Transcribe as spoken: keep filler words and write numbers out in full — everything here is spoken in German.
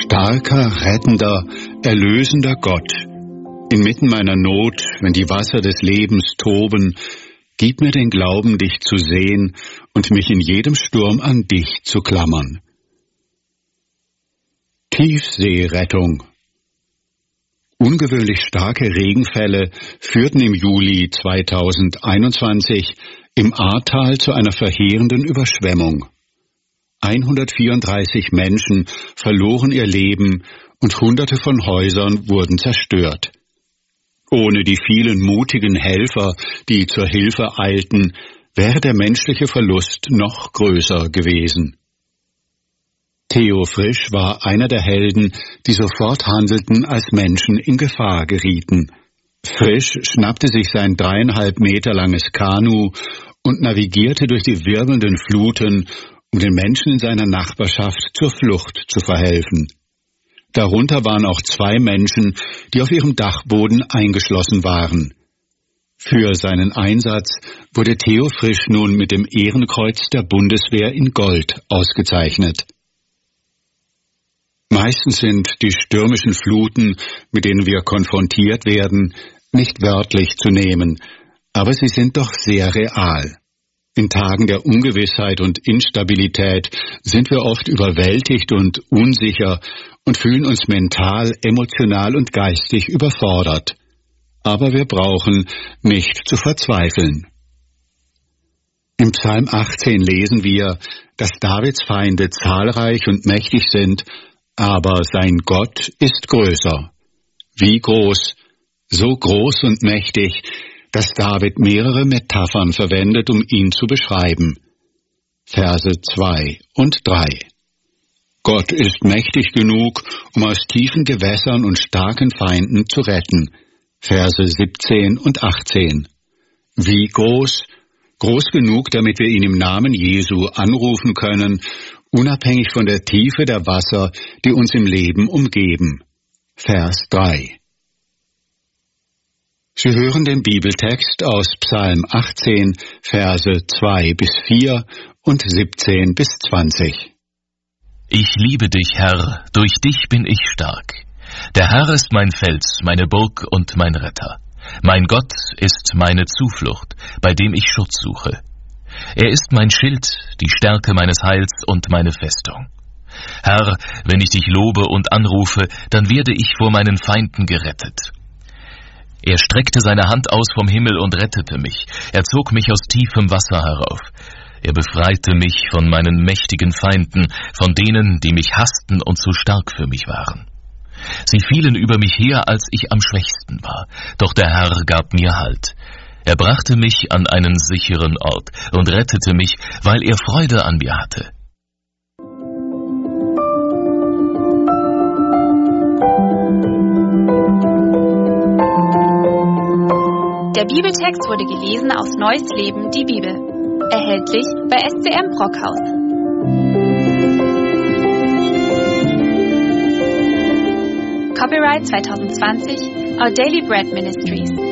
Starker, rettender, erlösender Gott, inmitten meiner Not, wenn die Wasser des Lebens toben, gib mir den Glauben, dich zu sehen und mich in jedem Sturm an dich zu klammern. Tiefseerettung. Ungewöhnlich starke Regenfälle führten im Juli zweitausendeinundzwanzig im Ahrtal zu einer verheerenden Überschwemmung. hundertvierunddreißig Menschen verloren ihr Leben und Hunderte von Häusern wurden zerstört. Ohne die vielen mutigen Helfer, die zur Hilfe eilten, wäre der menschliche Verlust noch größer gewesen. Theo Frisch war einer der Helden, die sofort handelten, als Menschen in Gefahr gerieten. Frisch schnappte sich sein dreieinhalb Meter langes Kanu und navigierte durch die wirbelnden Fluten, um den Menschen in seiner Nachbarschaft zur Flucht zu verhelfen. Darunter waren auch zwei Menschen, die auf ihrem Dachboden eingeschlossen waren. Für seinen Einsatz wurde Theo Frisch nun mit dem Ehrenkreuz der Bundeswehr in Gold ausgezeichnet. Meistens sind die stürmischen Fluten, mit denen wir konfrontiert werden, nicht wörtlich zu nehmen, aber sie sind doch sehr real. In Tagen der Ungewissheit und Instabilität sind wir oft überwältigt und unsicher und fühlen uns mental, emotional und geistig überfordert. Aber wir brauchen nicht zu verzweifeln. Im Psalm achtzehn lesen wir, dass Davids Feinde zahlreich und mächtig sind, aber sein Gott ist größer. Wie groß? So groß und mächtig, dass David mehrere Metaphern verwendet, um ihn zu beschreiben. Verse zwei und drei. Gott ist mächtig genug, um aus tiefen Gewässern und starken Feinden zu retten. Verse siebzehn und achtzehn. Wie groß? Groß genug, damit wir ihn im Namen Jesu anrufen können, unabhängig von der Tiefe der Wasser, die uns im Leben umgeben. Vers drei. Sie hören den Bibeltext aus Psalm achtzehn, Verse zwei bis vier und siebzehn bis zwanzig. Ich liebe dich, Herr, durch dich bin ich stark. Der Herr ist mein Fels, meine Burg und mein Retter. Mein Gott ist meine Zuflucht, bei dem ich Schutz suche. Er ist mein Schild, die Stärke meines Heils und meine Festung. Herr, wenn ich dich lobe und anrufe, dann werde ich vor meinen Feinden gerettet. Er streckte seine Hand aus vom Himmel und rettete mich. Er zog mich aus tiefem Wasser herauf. Er befreite mich von meinen mächtigen Feinden, von denen, die mich hassten und zu stark für mich waren. Sie fielen über mich her, als ich am schwächsten war. Doch der Herr gab mir Halt. Er brachte mich an einen sicheren Ort und rettete mich, weil er Freude an mir hatte. Der Bibeltext wurde gelesen aus Neues Leben, die Bibel. Erhältlich bei S C M Brockhaus. Copyright zwanzig zwanzig, Our Daily Bread Ministries.